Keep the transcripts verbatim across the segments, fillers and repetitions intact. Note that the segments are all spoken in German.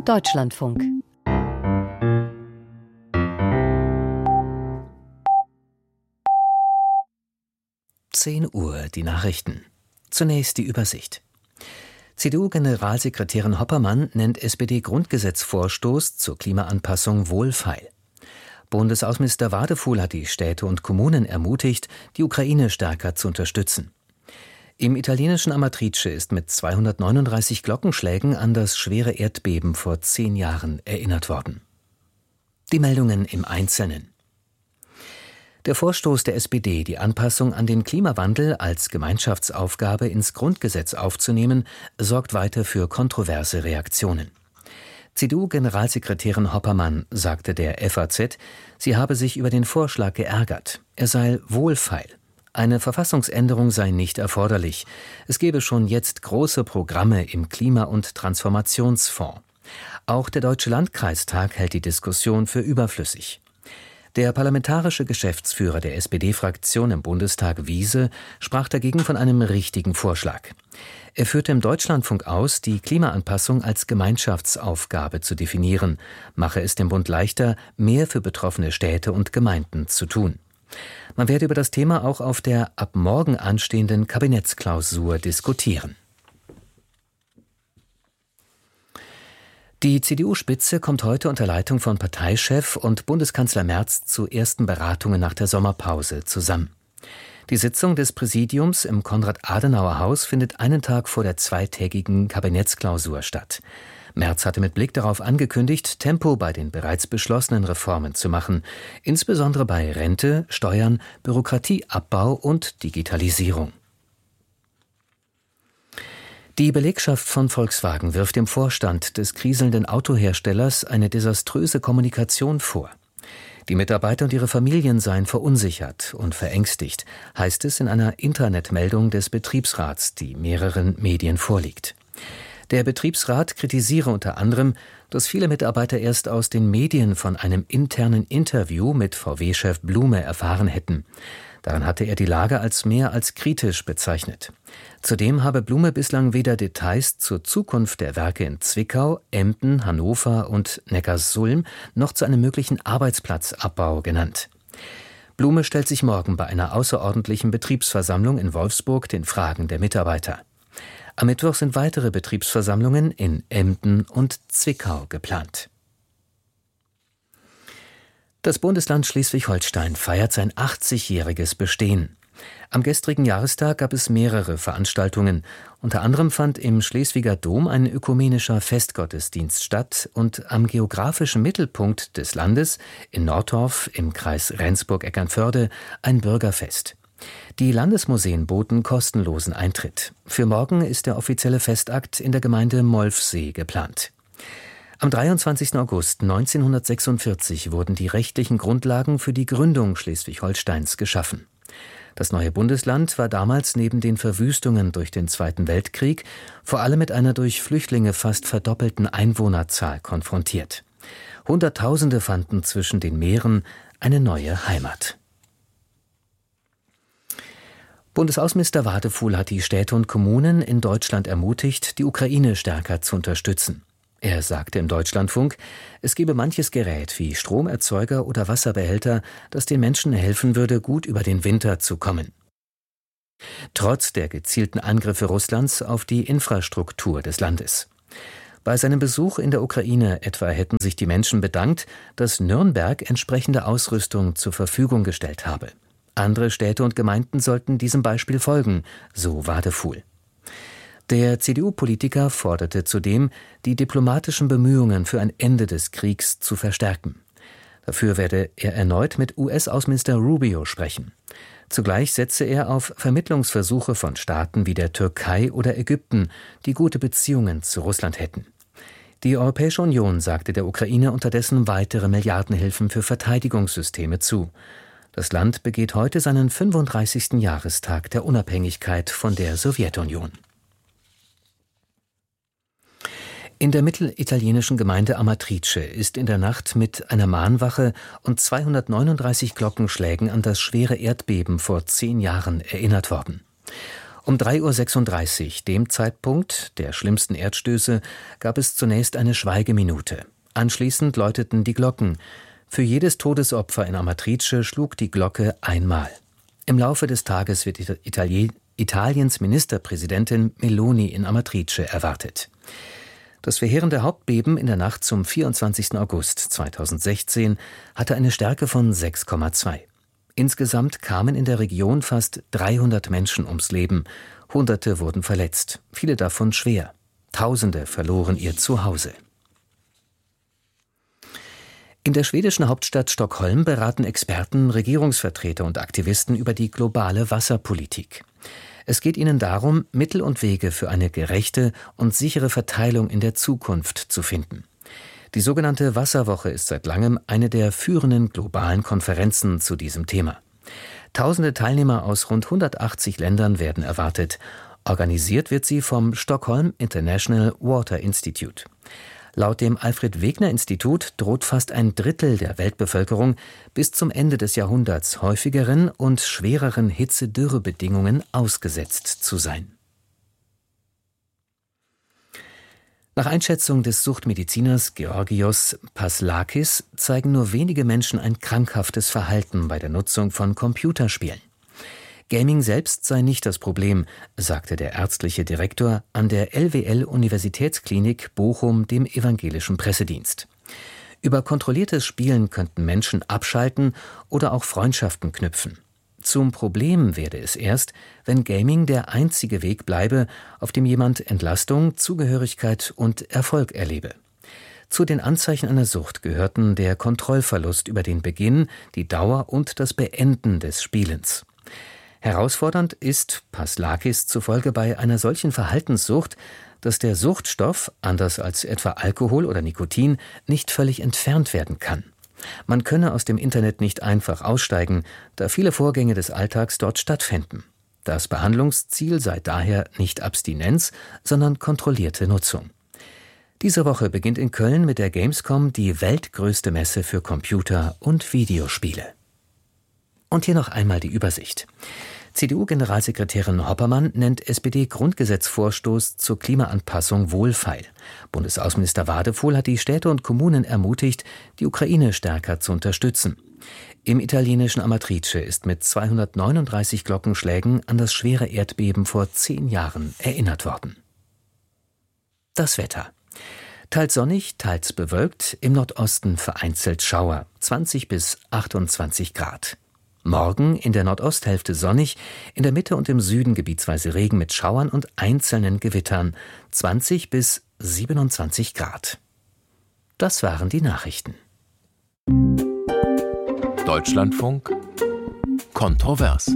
Deutschlandfunk. zehn Uhr, die Nachrichten. Zunächst die Übersicht. C D U-Generalsekretärin Hoppermann nennt S P D-Grundgesetzvorstoß zur Klimaanpassung wohlfeil. Bundesaußenminister Wadefuhl hat die Städte und Kommunen ermutigt, die Ukraine stärker zu unterstützen. Im italienischen Amatrice ist mit zweihundertneununddreißig Glockenschlägen an das schwere Erdbeben vor zehn Jahren erinnert worden. Die Meldungen im Einzelnen. Der Vorstoß der S P D, die Anpassung an den Klimawandel als Gemeinschaftsaufgabe ins Grundgesetz aufzunehmen, sorgt weiter für kontroverse Reaktionen. C D U-Generalsekretärin Hoppermann sagte der F A Z, sie habe sich über den Vorschlag geärgert. Er sei wohlfeil. Eine Verfassungsänderung sei nicht erforderlich. Es gebe schon jetzt große Programme im Klima- und Transformationsfonds. Auch der Deutsche Landkreistag hält die Diskussion für überflüssig. Der parlamentarische Geschäftsführer der S P D-Fraktion im Bundestag, Wiese, sprach dagegen von einem richtigen Vorschlag. Er führte im Deutschlandfunk aus, die Klimaanpassung als Gemeinschaftsaufgabe zu definieren, mache es dem Bund leichter, mehr für betroffene Städte und Gemeinden zu tun. Man werde über das Thema auch auf der ab morgen anstehenden Kabinettsklausur diskutieren. Die C D U-Spitze kommt heute unter Leitung von Parteichef und Bundeskanzler Merz zu ersten Beratungen nach der Sommerpause zusammen. Die Sitzung des Präsidiums im Konrad-Adenauer-Haus findet einen Tag vor der zweitägigen Kabinettsklausur statt. Merz hatte mit Blick darauf angekündigt, Tempo bei den bereits beschlossenen Reformen zu machen, insbesondere bei Rente, Steuern, Bürokratieabbau und Digitalisierung. Die Belegschaft von Volkswagen wirft dem Vorstand des kriselnden Autoherstellers eine desaströse Kommunikation vor. Die Mitarbeiter und ihre Familien seien verunsichert und verängstigt, heißt es in einer Internetmeldung des Betriebsrats, die mehreren Medien vorliegt. Der Betriebsrat kritisiere unter anderem, dass viele Mitarbeiter erst aus den Medien von einem internen Interview mit V W-Chef Blume erfahren hätten. Daran hatte er die Lage als mehr als kritisch bezeichnet. Zudem habe Blume bislang weder Details zur Zukunft der Werke in Zwickau, Emden, Hannover und Neckarsulm noch zu einem möglichen Arbeitsplatzabbau genannt. Blume stellt sich morgen bei einer außerordentlichen Betriebsversammlung in Wolfsburg den Fragen der Mitarbeiter. Am Mittwoch sind weitere Betriebsversammlungen in Emden und Zwickau geplant. Das Bundesland Schleswig-Holstein feiert sein achtzigjähriges Bestehen. Am gestrigen Jahrestag gab es mehrere Veranstaltungen. Unter anderem fand im Schleswiger Dom ein ökumenischer Festgottesdienst statt und am geografischen Mittelpunkt des Landes, in Nordorf im Kreis Rendsburg-Eckernförde, ein Bürgerfest. Die Landesmuseen boten kostenlosen Eintritt. Für morgen ist der offizielle Festakt in der Gemeinde Molfsee geplant. Am dreiundzwanzigsten August neunzehnhundertsechsundvierzig wurden die rechtlichen Grundlagen für die Gründung Schleswig-Holsteins geschaffen. Das neue Bundesland war damals neben den Verwüstungen durch den Zweiten Weltkrieg vor allem mit einer durch Flüchtlinge fast verdoppelten Einwohnerzahl konfrontiert. Hunderttausende fanden zwischen den Meeren eine neue Heimat. Bundesaußenminister Wadefuhl hat die Städte und Kommunen in Deutschland ermutigt, die Ukraine stärker zu unterstützen. Er sagte im Deutschlandfunk, es gebe manches Gerät wie Stromerzeuger oder Wasserbehälter, das den Menschen helfen würde, gut über den Winter zu kommen. Trotz der gezielten Angriffe Russlands auf die Infrastruktur des Landes. Bei seinem Besuch in der Ukraine etwa hätten sich die Menschen bedankt, dass Nürnberg entsprechende Ausrüstung zur Verfügung gestellt habe. Andere Städte und Gemeinden sollten diesem Beispiel folgen, so Wadefuhl. Der C D U-Politiker forderte zudem, die diplomatischen Bemühungen für ein Ende des Kriegs zu verstärken. Dafür werde er erneut mit U S-Außenminister Rubio sprechen. Zugleich setze er auf Vermittlungsversuche von Staaten wie der Türkei oder Ägypten, die gute Beziehungen zu Russland hätten. Die Europäische Union sagte der Ukraine unterdessen weitere Milliardenhilfen für Verteidigungssysteme zu. Das Land begeht heute seinen fünfunddreißigsten Jahrestag der Unabhängigkeit von der Sowjetunion. In der mittelitalienischen Gemeinde Amatrice ist in der Nacht mit einer Mahnwache und zweihundertneununddreißig Glockenschlägen an das schwere Erdbeben vor zehn Jahren erinnert worden. Um drei Uhr sechsunddreißig, dem Zeitpunkt der schlimmsten Erdstöße, gab es zunächst eine Schweigeminute. Anschließend läuteten die Glocken. Für jedes Todesopfer in Amatrice schlug die Glocke einmal. Im Laufe des Tages wird Itali- Italiens Ministerpräsidentin Meloni in Amatrice erwartet. Das verheerende Hauptbeben in der Nacht zum vierundzwanzigsten August zweitausendsechzehn hatte eine Stärke von sechs Komma zwei. Insgesamt kamen in der Region fast dreihundert Menschen ums Leben. Hunderte wurden verletzt, viele davon schwer. Tausende verloren ihr Zuhause. In der schwedischen Hauptstadt Stockholm beraten Experten, Regierungsvertreter und Aktivisten über die globale Wasserpolitik. Es geht ihnen darum, Mittel und Wege für eine gerechte und sichere Verteilung in der Zukunft zu finden. Die sogenannte Wasserwoche ist seit langem eine der führenden globalen Konferenzen zu diesem Thema. Tausende Teilnehmer aus rund hundertachtzig Ländern werden erwartet. Organisiert wird sie vom Stockholm International Water Institute. Laut dem Alfred-Wegener-Institut droht fast ein Drittel der Weltbevölkerung bis zum Ende des Jahrhunderts häufigeren und schwereren Hitze-Dürre-Bedingungen ausgesetzt zu sein. Nach Einschätzung des Suchtmediziners Georgios Paslakis zeigen nur wenige Menschen ein krankhaftes Verhalten bei der Nutzung von Computerspielen. Gaming selbst sei nicht das Problem, sagte der ärztliche Direktor an der L W L-Universitätsklinik Bochum dem evangelischen Pressedienst. Über kontrolliertes Spielen könnten Menschen abschalten oder auch Freundschaften knüpfen. Zum Problem werde es erst, wenn Gaming der einzige Weg bleibe, auf dem jemand Entlastung, Zugehörigkeit und Erfolg erlebe. Zu den Anzeichen einer Sucht gehörten der Kontrollverlust über den Beginn, die Dauer und das Beenden des Spielens. Herausfordernd ist Paslakis zufolge bei einer solchen Verhaltenssucht, dass der Suchtstoff, anders als etwa Alkohol oder Nikotin, nicht völlig entfernt werden kann. Man könne aus dem Internet nicht einfach aussteigen, da viele Vorgänge des Alltags dort stattfänden. Das Behandlungsziel sei daher nicht Abstinenz, sondern kontrollierte Nutzung. Diese Woche beginnt in Köln mit der Gamescom die weltgrößte Messe für Computer- und Videospiele. Und hier noch einmal die Übersicht. C D U-Generalsekretärin Hoppermann nennt S P D-Grundgesetzvorstoß zur Klimaanpassung wohlfeil. Bundesaußenminister Wadefuhl hat die Städte und Kommunen ermutigt, die Ukraine stärker zu unterstützen. Im italienischen Amatrice ist mit zweihundertneununddreißig Glockenschlägen an das schwere Erdbeben vor zehn Jahren erinnert worden. Das Wetter. Teils sonnig, teils bewölkt, im Nordosten vereinzelt Schauer, zwanzig bis achtundzwanzig Grad. Morgen in der Nordosthälfte sonnig, in der Mitte und im Süden gebietsweise Regen mit Schauern und einzelnen Gewittern, zwanzig bis siebenundzwanzig Grad. Das waren die Nachrichten. Deutschlandfunk kontrovers.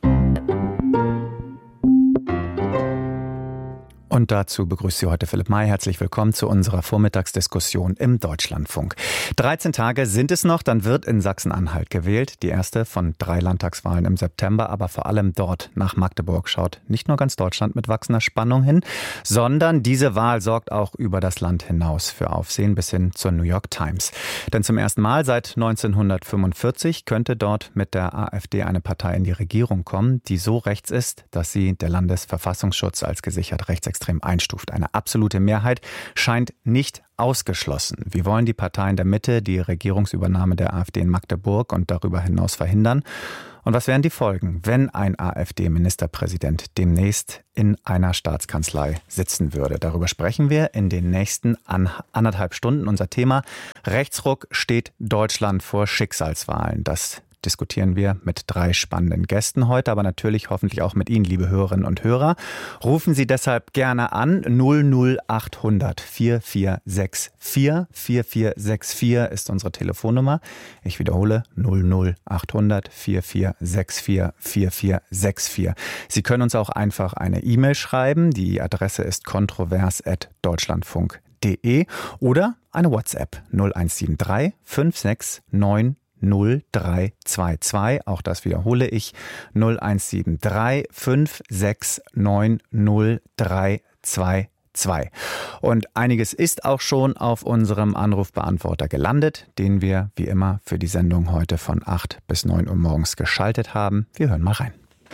Und dazu begrüßt Sie heute Philipp May. Herzlich willkommen zu unserer Vormittagsdiskussion im Deutschlandfunk. dreizehn Tage sind es noch, dann wird in Sachsen-Anhalt gewählt. Die erste von drei Landtagswahlen im September, aber vor allem dort nach Magdeburg schaut nicht nur ganz Deutschland mit wachsender Spannung hin, sondern diese Wahl sorgt auch über das Land hinaus für Aufsehen bis hin zur New York Times. Denn zum ersten Mal seit neunzehnhundertfünfundvierzig könnte dort mit der AfD eine Partei in die Regierung kommen, die so rechts ist, dass sie der Landesverfassungsschutz als gesichert rechtsextrem einstuft. Eine absolute Mehrheit scheint nicht ausgeschlossen. Wie wollen die Parteien der Mitte die Regierungsübernahme der AfD in Magdeburg und darüber hinaus verhindern? Und was wären die Folgen, wenn ein AfD-Ministerpräsident demnächst in einer Staatskanzlei sitzen würde? Darüber sprechen wir in den nächsten an, anderthalb Stunden. Unser Thema: Rechtsruck steht Deutschland vor Schicksalswahlen. Das diskutieren wir mit drei spannenden Gästen heute, aber natürlich hoffentlich auch mit Ihnen, liebe Hörerinnen und Hörer. Rufen Sie deshalb gerne an. null null achthundert vier vier sechs vier vier vier sechs vier ist unsere Telefonnummer. Ich wiederhole: null null achthundert vier vier sechs vier vier vier sechs vier. Sie können uns auch einfach eine E-Mail schreiben. Die Adresse ist kontrovers at deutschlandfunk punkt de oder eine WhatsApp null eins sieben drei fünf sechs neun null drei zwei zwei. Auch das wiederhole ich: null eins sieben drei fünf sechs neun null drei zwei zwei. Und einiges ist auch schon auf unserem Anrufbeantworter gelandet, den wir wie immer für die Sendung heute von acht bis neun Uhr morgens geschaltet haben. Wir hören mal rein.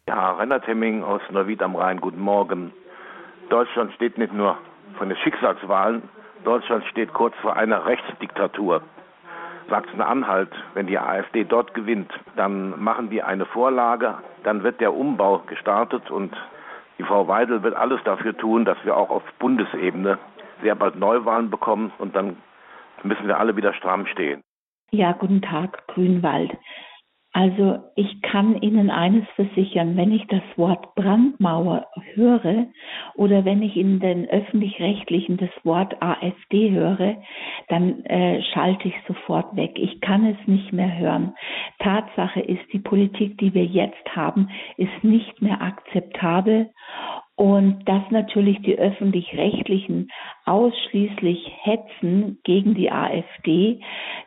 Ja, Reinhard Hemming aus Neuwied am Rhein, guten Morgen. Deutschland steht nicht nur vor den Schicksalswahlen, Deutschland steht kurz vor einer Rechtsdiktatur. Sachsen-Anhalt, wenn die AfD dort gewinnt, dann machen die eine Vorlage, dann wird der Umbau gestartet und die Frau Weidel wird alles dafür tun, dass wir auch auf Bundesebene sehr bald Neuwahlen bekommen und dann müssen wir alle wieder stramm stehen. Ja, guten Tag, Grünwald. Also ich kann Ihnen eines versichern, wenn ich das Wort Brandmauer höre oder wenn ich in den Öffentlich-Rechtlichen das Wort AfD höre, dann äh, schalte ich sofort weg. Ich kann es nicht mehr hören. Tatsache ist, die Politik, die wir jetzt haben, ist nicht mehr akzeptabel. Und dass natürlich die Öffentlich-Rechtlichen ausschließlich hetzen gegen die AfD.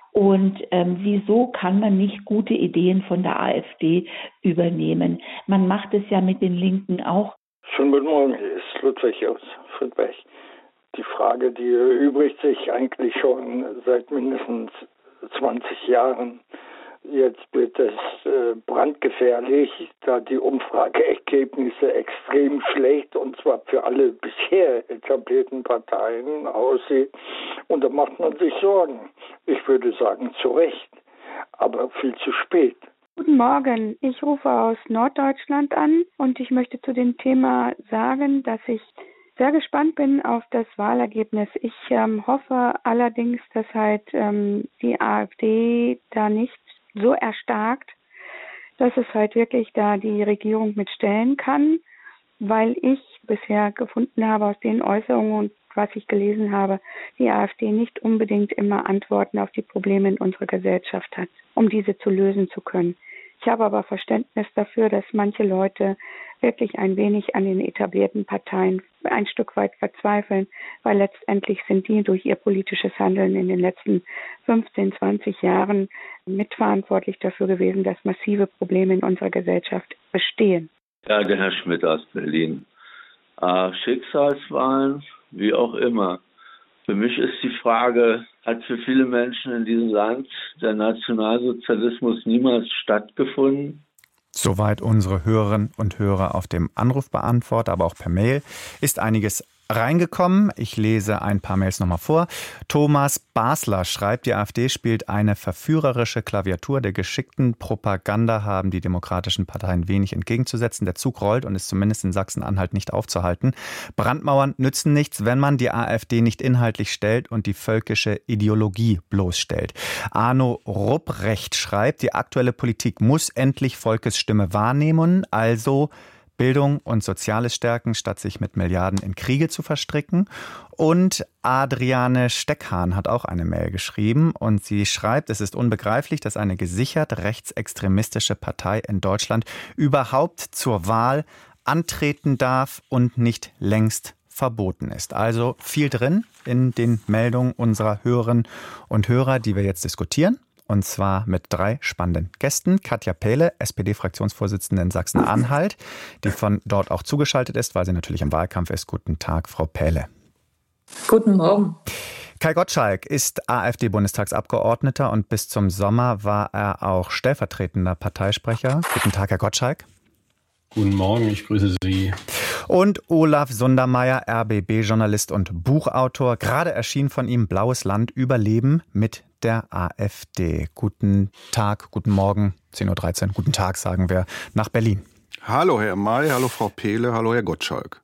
Und ähm, wieso kann man nicht gute Ideen von der AfD übernehmen? Man macht es ja mit den Linken auch. Schönen guten Morgen, hier ist Ludwig aus Friedberg. Die Frage, die erübrigt sich eigentlich schon seit mindestens zwanzig Jahren. Jetzt wird es äh, brandgefährlich, da die Umfrageergebnisse extrem schlecht und zwar für alle bisher etablierten Parteien aussehen. Und da macht man sich Sorgen. Ich würde sagen, zu Recht, aber viel zu spät. Guten Morgen, ich rufe aus Norddeutschland an und ich möchte zu dem Thema sagen, dass ich sehr gespannt bin auf das Wahlergebnis. Ich ähm, hoffe allerdings, dass halt ähm, die AfD da nicht so erstarkt, dass es halt wirklich da die Regierung mitstellen kann, weil ich bisher gefunden habe aus den Äußerungen und was ich gelesen habe, die AfD nicht unbedingt immer Antworten auf die Probleme in unserer Gesellschaft hat, um diese zu lösen zu können. Ich habe aber Verständnis dafür, dass manche Leute wirklich ein wenig an den etablierten Parteien ein Stück weit verzweifeln, weil letztendlich sind die durch ihr politisches Handeln in den letzten fünfzehn, zwanzig Jahren mitverantwortlich dafür gewesen, dass massive Probleme in unserer Gesellschaft bestehen. Ja, der Herr Schmidt aus Berlin. Äh, Schicksalswahlen, wie auch immer. Für mich ist die Frage, hat für viele Menschen in diesem Land der Nationalsozialismus niemals stattgefunden? Soweit unsere Hörerinnen und Hörer auf dem Anrufbeantworter, aber auch per Mail ist einiges reingekommen. Ich lese ein paar Mails nochmal vor. Thomas Basler schreibt, die AfD spielt eine verführerische Klaviatur der geschickten Propaganda, haben die demokratischen Parteien wenig entgegenzusetzen. Der Zug rollt und ist zumindest in Sachsen-Anhalt nicht aufzuhalten. Brandmauern nützen nichts, wenn man die AfD nicht inhaltlich stellt und die völkische Ideologie bloßstellt. Arno Rupprecht schreibt, die aktuelle Politik muss endlich Volkes Stimme wahrnehmen, also Bildung und Soziales stärken, statt sich mit Milliarden in Kriege zu verstricken. Und Adriane Steckhahn hat auch eine Mail geschrieben und sie schreibt, es ist unbegreiflich, dass eine gesichert rechtsextremistische Partei in Deutschland überhaupt zur Wahl antreten darf und nicht längst verboten ist. Also viel drin in den Meldungen unserer Hörerinnen und Hörer, die wir jetzt diskutieren. Und zwar mit drei spannenden Gästen. Katja Pähle, S P D-Fraktionsvorsitzende in Sachsen-Anhalt, die von dort auch zugeschaltet ist, weil sie natürlich im Wahlkampf ist. Guten Tag, Frau Pähle. Guten Morgen. Kai Gottschalk ist AfD-Bundestagsabgeordneter und bis zum Sommer war er auch stellvertretender Parteisprecher. Guten Tag, Herr Gottschalk. Guten Morgen, ich grüße Sie. Und Olaf Sundermeier, R B B-Journalist und Buchautor. Gerade erschien von ihm Blaues Land, Überleben mit der AfD. Guten Tag, guten Morgen, zehn Uhr dreizehn. Guten Tag, sagen wir, nach Berlin. Hallo Herr May, hallo Frau Pähle, hallo Herr Gottschalk.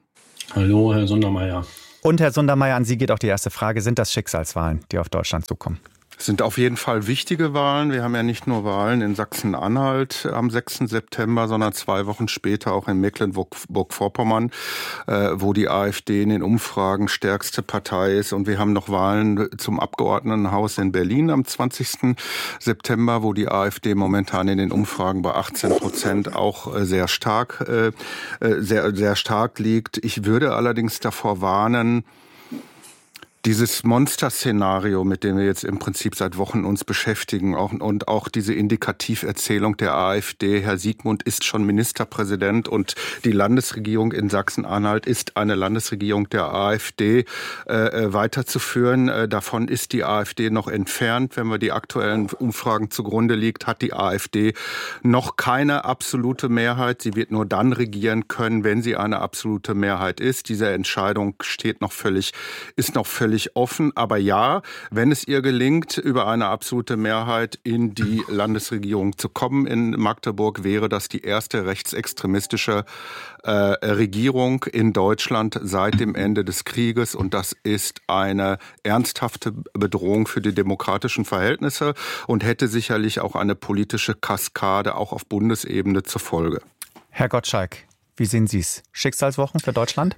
Hallo Herr Sundermeier. Und Herr Sundermeier, an Sie geht auch die erste Frage. Sind das Schicksalswahlen, die auf Deutschland zukommen? Es sind auf jeden Fall wichtige Wahlen. Wir haben ja nicht nur Wahlen in Sachsen-Anhalt am sechsten September, sondern zwei Wochen später auch in Mecklenburg-Vorpommern, wo die AfD in den Umfragen stärkste Partei ist. Und wir haben noch Wahlen zum Abgeordnetenhaus in Berlin am zwanzigsten September, wo die AfD momentan in den Umfragen bei achtzehn Prozent auch sehr stark, sehr, sehr stark liegt. Ich würde allerdings davor warnen, Dieses Monsterszenario, mit dem wir jetzt im Prinzip seit Wochen uns beschäftigen, auch, und auch diese Indikativerzählung der AfD, Herr Siegmund ist schon Ministerpräsident und die Landesregierung in Sachsen-Anhalt ist eine Landesregierung der AfD, äh, weiterzuführen. Äh, davon ist die AfD noch entfernt. Wenn wir die aktuellen Umfragen zugrunde liegt, hat die AfD noch keine absolute Mehrheit. Sie wird nur dann regieren können, wenn sie eine absolute Mehrheit ist. Diese Entscheidung steht noch völlig, ist noch völlig offen. Aber ja, wenn es ihr gelingt, über eine absolute Mehrheit in die Landesregierung zu kommen in Magdeburg, wäre das die erste rechtsextremistische äh, Regierung in Deutschland seit dem Ende des Krieges. Und das ist eine ernsthafte Bedrohung für die demokratischen Verhältnisse und hätte sicherlich auch eine politische Kaskade auch auf Bundesebene zur Folge. Herr Gottschalk, wie sehen Sie es? Schicksalswochen für Deutschland?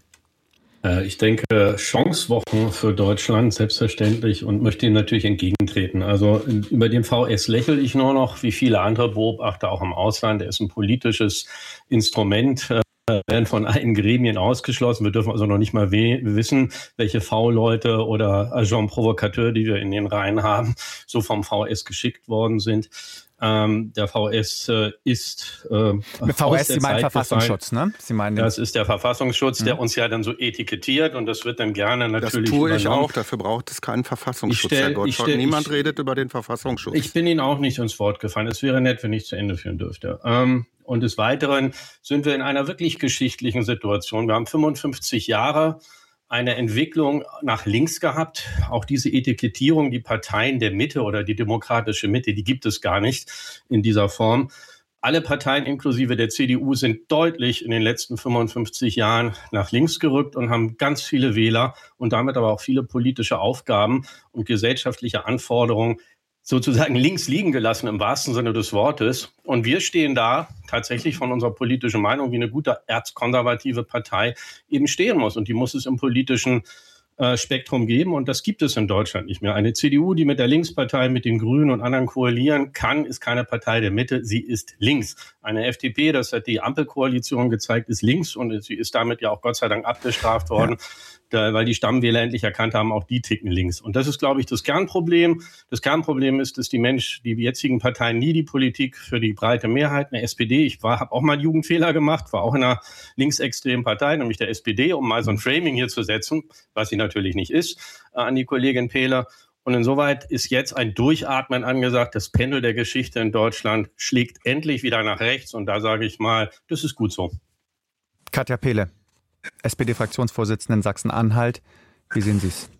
Ich denke, Chancewochen für Deutschland, selbstverständlich, und möchte ihm natürlich entgegentreten. Also über den V S lächle ich nur noch, wie viele andere Beobachter auch im Ausland. Er ist ein politisches Instrument, werden von allen Gremien ausgeschlossen. Wir dürfen also noch nicht mal we- wissen, welche V-Leute oder Agent Provocateur, die wir in den Reihen haben, so vom V S geschickt worden sind. Ähm, der V S äh, ist äh, Mit V S, Sie meinen Verfassungsschutz, ne? Sie meinen das ist der Verfassungsschutz, mhm. der uns ja dann so etikettiert, und das wird dann gerne natürlich Das tue ich übernommen. auch, dafür braucht es keinen Verfassungsschutz, stell, Herr Gottschalk. Stell, Niemand ich, redet über den Verfassungsschutz. Ich bin Ihnen auch nicht ins Wort gefallen. Es wäre nett, wenn ich zu Ende führen dürfte. Ähm, und des Weiteren sind wir in einer wirklich geschichtlichen Situation. Wir haben fünfundfünfzig Jahre eine Entwicklung nach links gehabt. Auch diese Etikettierung, die Parteien der Mitte oder die demokratische Mitte, die gibt es gar nicht in dieser Form. Alle Parteien inklusive der C D U sind deutlich in den letzten fünfundfünfzig Jahren nach links gerückt und haben ganz viele Wähler und damit aber auch viele politische Aufgaben und gesellschaftliche Anforderungen sozusagen links liegen gelassen im wahrsten Sinne des Wortes. Und wir stehen da tatsächlich von unserer politischen Meinung, wie eine gute erzkonservative Partei eben stehen muss. Und die muss es im politischen äh, Spektrum geben. Und das gibt es in Deutschland nicht mehr. Eine C D U, die mit der Linkspartei, mit den Grünen und anderen koalieren kann, ist keine Partei der Mitte. Sie ist links. Eine F D P, das hat die Ampelkoalition gezeigt, ist links. Und sie ist damit ja auch Gott sei Dank abgestraft worden. Ja. Da, weil die Stammwähler endlich erkannt haben, auch die ticken links. Und das ist, glaube ich, das Kernproblem. Das Kernproblem ist, dass die Menschen, die jetzigen Parteien nie die Politik für die breite Mehrheit, eine S P D, ich habe auch mal einen Jugendfehler gemacht, war auch in einer linksextremen Partei, nämlich der S P D, um mal so ein Framing hier zu setzen, was sie natürlich nicht ist, äh, an die Kollegin Pehler. Und insoweit ist jetzt ein Durchatmen angesagt. Das Pendel der Geschichte in Deutschland schlägt endlich wieder nach rechts. Und da sage ich mal, das ist gut so. Katja Pehle, S P D-Fraktionsvorsitzende in Sachsen-Anhalt. Wie sehen Sie es?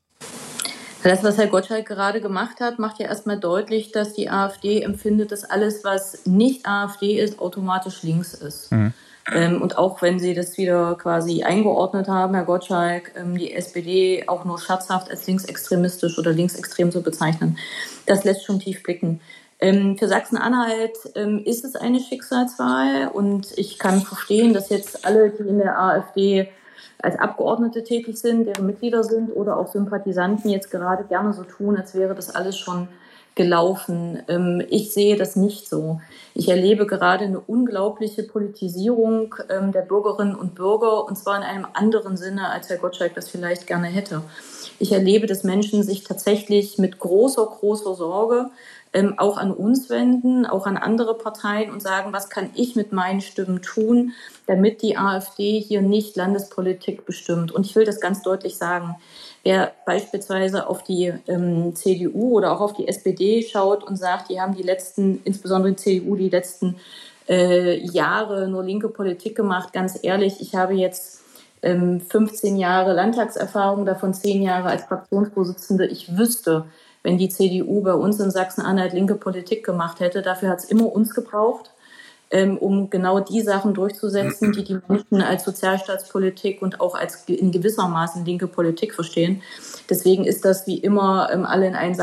Das, was Herr Gottschalk gerade gemacht hat, macht ja erstmal deutlich, dass die AfD empfindet, dass alles, was nicht AfD ist, automatisch links ist. Mhm. Ähm, und auch wenn Sie das wieder quasi eingeordnet haben, Herr Gottschalk, ähm, die S P D auch nur scherzhaft als linksextremistisch oder linksextrem zu bezeichnen, das lässt schon tief blicken. Ähm, für Sachsen-Anhalt ähm, ist es eine Schicksalswahl, und ich kann verstehen, dass jetzt alle, die in der AfD als Abgeordnete tätig sind, deren Mitglieder sind oder auch Sympathisanten, jetzt gerade gerne so tun, als wäre das alles schon gelaufen. Ähm, ich sehe das nicht so. Ich erlebe gerade eine unglaubliche Politisierung ähm, der Bürgerinnen und Bürger, und zwar in einem anderen Sinne, als Herr Gottschalk das vielleicht gerne hätte. Ich erlebe, dass Menschen sich tatsächlich mit großer, großer Sorge Ähm, auch an uns wenden, auch an andere Parteien und sagen, was kann ich mit meinen Stimmen tun, damit die AfD hier nicht Landespolitik bestimmt. Und ich will das ganz deutlich sagen. Wer beispielsweise auf die ähm, C D U oder auch auf die S P D schaut und sagt, die haben die letzten, insbesondere die C D U, die letzten äh, Jahre nur linke Politik gemacht, ganz ehrlich, ich habe jetzt ähm, fünfzehn Jahre Landtagserfahrung, davon zehn Jahre als Fraktionsvorsitzende. Ich wüsste, wenn die C D U bei uns in Sachsen-Anhalt linke Politik gemacht hätte. Dafür hat es immer uns gebraucht, ähm, um genau die Sachen durchzusetzen, die die Menschen als Sozialstaatspolitik und auch als in gewissermaßen linke Politik verstehen. Deswegen ist das wie immer ähm, alle in einen Sack